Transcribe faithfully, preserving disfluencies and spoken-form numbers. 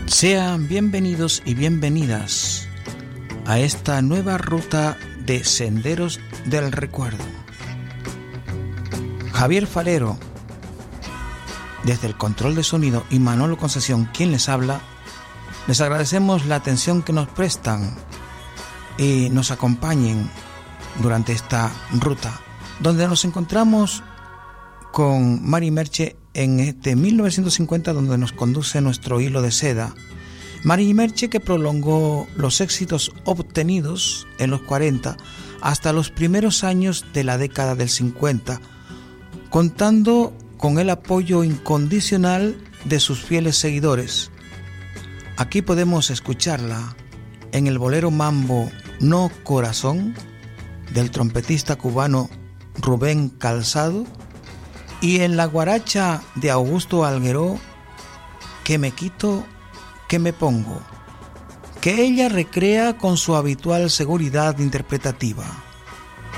Sean bienvenidos y bienvenidas a esta nueva ruta de Senderos del Recuerdo. Javier Falero, desde el control de sonido, y Manolo Concesión, quien les habla, les agradecemos la atención que nos prestan y nos acompañen durante esta ruta, donde nos encontramos con Mari Merche en este mil novecientos cincuenta, donde nos conduce nuestro hilo de seda. Mari Merche, que prolongó los éxitos obtenidos en los cuarenta hasta los primeros años de la década del cincuenta, contando con el apoyo incondicional de sus fieles seguidores. Aquí podemos escucharla en el bolero mambo No Corazón del trompetista cubano Rubén Calzado, y en la guaracha de Augusto Algueró, Que me quito, que me pongo, que ella recrea con su habitual seguridad interpretativa.